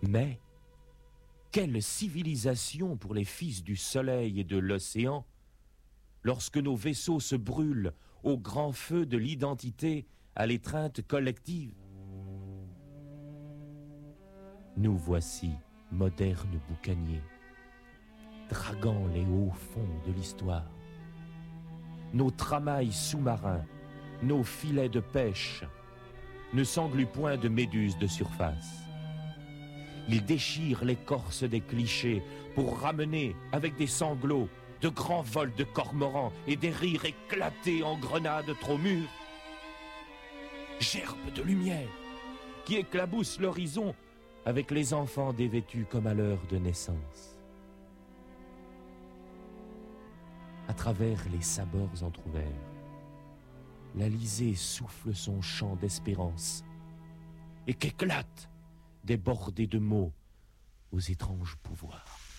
Mais, quelle civilisation pour les fils du soleil et de l'océan, lorsque nos vaisseaux se brûlent au grand feu de l'identité à l'étreinte collective. Nous voici, modernes boucaniers, draguant les hauts fonds de l'histoire. Nos tramails sous-marins, nos filets de pêche ne s'engluent point de méduses de surface. Ils déchirent l'écorce des clichés pour ramener, avec des sanglots, de grands vols de cormorans et des rires éclatés en grenades trop mûres. Gerbes de lumière qui éclaboussent l'horizon avec les enfants dévêtus comme à l'heure de naissance. À travers les sabords entr'ouverts, l'Alizé souffle son chant d'espérance et qu'éclatent des bordées de mots aux étranges pouvoirs.